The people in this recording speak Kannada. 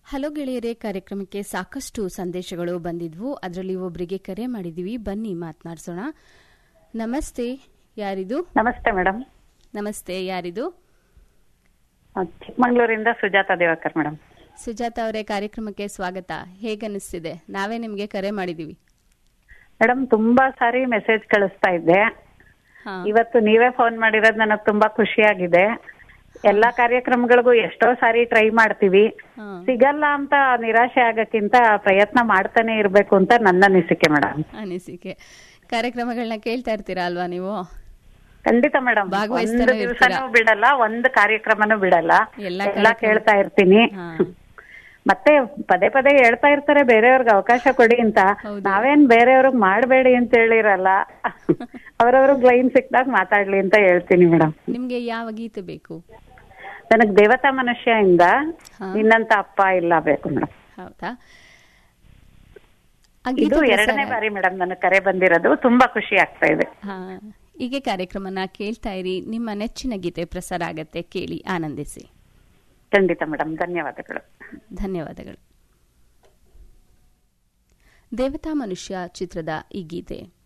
ಹಲೋ ಗೆಳೆಯರೇ, ಕಾರ್ಯಕ್ರಮಕ್ಕೆ ಸಾಕಷ್ಟು ಸಂದೇಶಗಳು ಬಂದಿದ್ವು. ಅದರಲ್ಲಿ ಒಬ್ಬರಿಗೆ ಕರೆ ಮಾಡಿದೀವಿ, ಬನ್ನಿ ಮಾತನಾಡಿಸೋಣ. ನಮಸ್ತೆ, ಯಾರಿದು? ನಮಸ್ತೆ ಮೇಡಮ್. ನಮಸ್ತೆ, ಯಾರಿದು? ಚಿಕ್ಕಮಂಗ್ಳೂರಿಂದ ಸುಜಾತ ದೇವಕರ್ ಮೇಡಮ್. ಸುಜಾತ ಅವರೇ, ಕಾರ್ಯಕ್ರಮಕ್ಕೆ ಸ್ವಾಗತ. ಹೇಗನ್ನಿಸ್ತಿದೆ? ನಾವೇ ನಿಮ್ಗೆ ಕರೆ ಮಾಡಿದೀವಿ ಮೇಡಮ್. ತುಂಬಾ ಸಾರಿ ಮೆಸೇಜ್ ಕಳಿಸ್ತಾ ಇದ್ದೆ. ಇವತ್ತು ನೀವೇ ಫೋನ್ ಮಾಡಿರೋದು ನನಗೆ ತುಂಬಾ ಖುಷಿಯಾಗಿದೆ. ಎಲ್ಲಾ ಕಾರ್ಯಕ್ರಮಗಳಿಗೂ ಎಷ್ಟೋ ಸಾರಿ ಟ್ರೈ ಮಾಡ್ತೀವಿ, ಸಿಗಲ್ಲ ಅಂತ ನಿರಾಶೆ ಆಗಕ್ಕಿಂತ ಪ್ರಯತ್ನ ಮಾಡ್ತಾನೆ ಇರ್ಬೇಕು ಅಂತ ನನ್ನ ಅನಿಸಿಕೆ ಮೇಡಮ್. ಅನಿಸಿಕೆ. ಕಾರ್ಯಕ್ರಮಗಳನ್ನ ಕೇಳ್ತಾ ಇರ್ತೀರಾ ಅಲ್ವಾ ನೀವು? ಖಂಡಿತ ಮೇಡಮ್. ಒಂದು ದಿವಸನೂ ಬಿಡಲ್ಲ, ಒಂದು ಕಾರ್ಯಕ್ರಮನೂ ಬಿಡಲ್ಲ, ಎಲ್ಲಾ ಕೇಳ್ತಾ ಇರ್ತೀನಿ. ಮತ್ತೆ ಪದೇ ಪದೇ ಹೇಳ್ತಾ ಇರ್ತಾರೆ ಬೇರೆಯವ್ರಿಗೆ ಅವಕಾಶ ಕೊಡಿ ಅಂತ. ನಾವೇನ್ ಬೇರೆಯವ್ರಿಗೆ ಮಾಡಬೇಡಿ ಅಂತ ಹೇಳಿರಲ್ಲ, ಅವ್ರವ್ರಿಗೆ ಲೈನ್ ಸಿಕ್ದಾಗ ಮಾತಾಡ್ಲಿ ಅಂತ ಹೇಳ್ತೀನಿ ಮೇಡಮ್. ನಿಮ್ಗೆ ಯಾವ ಗೀತೆ ಬೇಕು? ನನಗ್ ದೇವತಾ ಮನುಷ್ಯ ಇಂದ ನಿನ್ನಂತ ಅಪ್ಪ ಇಲ್ಲ ಬೇಕು ಮೇಡಮ್. ಹೌದಾ? ಇದು 2ನೇ ಬಾರಿ ಮೇಡಮ್ ನನಗೆ ಕರೆ ಬಂದಿರೋದು. ತುಂಬಾ ಖುಷಿ ಆಗ್ತಾ ಇದೆ. ಹೀಗೆ ಕಾರ್ಯಕ್ರಮನ ಕೇಳ್ತಾ ಇರಿ. ನಿಮ್ಮ ನೆಚ್ಚಿನ ಗೀತೆ ಪ್ರಸಾರ ಆಗತ್ತೆ, ಕೇಳಿ ಆನಂದಿಸಿ. ಖಂಡಿತ ಮೇಡಮ್, ಧನ್ಯವಾದಗಳು. ಧನ್ಯವಾದಗಳು. ದೇವತಾ ಮನುಷ್ಯ ಚಿತ್ರದ ಈ ಗೀತೆ